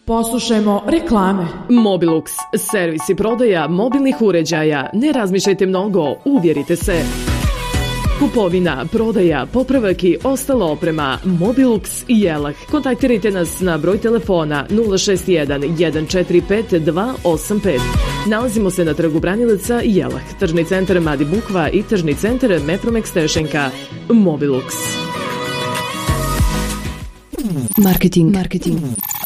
Poslušajmo reklame. Mobilux, servis i prodaja mobilnih uređaja. Ne razmišljajte mnogo, uvjerite se. Kupovina, prodaja, popravak i ostala oprema. Mobilux i Jelah. Kontaktirajte nas na broj telefona 061 145 285. Nalazimo se na trgu Branilaca Jelah, tržni centar Madi Bukva i tržni centar Mepromex Tešenka. Mobilux. Marketing.